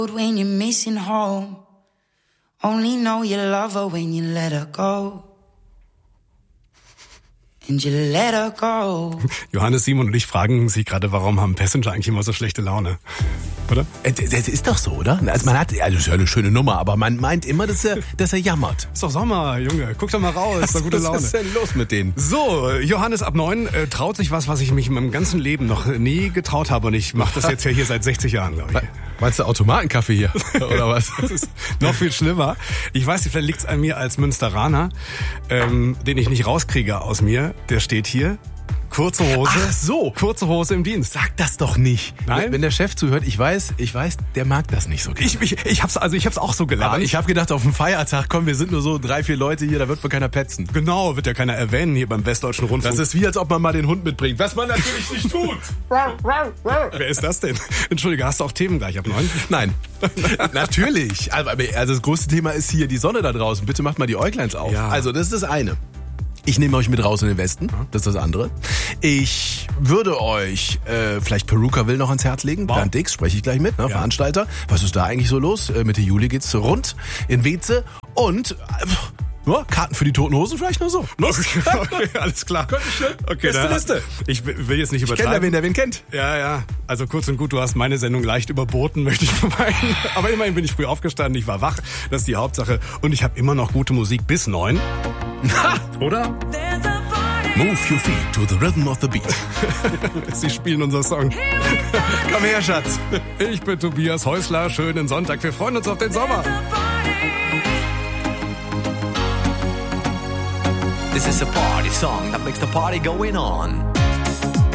When you're missing home, only know you love her when you let her go. And you let her go. Johannes, Simon und ich fragen sich gerade, warum haben Passenger eigentlich immer so schlechte Laune? Oder? Das ist doch so, oder? Also man hat, das ist ja eine schöne Nummer, aber man meint immer, dass er jammert. Ist doch Sommer, Junge. Guck doch mal raus, ist doch gute Laune. Was ist denn los mit denen? So, Johannes ab 9 traut sich was ich mich in meinem ganzen Leben noch nie getraut habe. Und ich mache das jetzt ja hier seit 60 Jahren, glaube ich. Meinst du Automatenkaffee hier? Oder was? Das ist noch viel schlimmer. Ich weiß nicht, vielleicht liegt es an mir als Münsteraner, den ich nicht rauskriege aus mir. Der steht hier. Kurze Hose. Ach so. Kurze Hose im Dienst. Sag das doch nicht. Nein? Wenn der Chef zuhört, ich weiß, der mag das nicht so gerne. Ich hab's auch so gelernt. Aber ich habe gedacht, auf dem Feiertag, komm, wir sind nur so 3-4 Leute hier, da wird wohl keiner petzen. Genau, wird ja keiner erwähnen hier beim Westdeutschen Rundfunk. Das ist wie, als ob man mal den Hund mitbringt, was man natürlich nicht tut. Wer ist das denn? Entschuldige, hast du auch Themen gleich ab 9? Nein. Natürlich. Also das größte Thema ist hier die Sonne da draußen. Bitte macht mal die Äugleins auf. Ja. Also das ist das eine. Ich nehme euch mit raus in den Westen, das ist das andere. Ich würde euch vielleicht Perukaville noch ans Herz legen. Wow. Bernd Dix, spreche ich gleich mit, ne? Ja. Veranstalter. Was ist da eigentlich so los? Mitte Juli geht's rund in Weze. Und Karten für die Toten Hosen vielleicht nur so. Okay, alles klar. Okay, Liste. Ich will jetzt nicht übertreiben. Ich kenne wen kennt. Ja. Also kurz und gut, du hast meine Sendung leicht überboten, möchte ich meinen. Aber immerhin bin ich früh aufgestanden, ich war wach. Das ist die Hauptsache. Und ich habe immer noch gute Musik bis 9. Oder? Move your feet to the rhythm of the beat. Sie spielen unser Song. Komm her, Schatz. Ich bin Tobias Häusler. Schönen Sonntag. Wir freuen uns auf den Sommer. This is a party song that makes the party going on.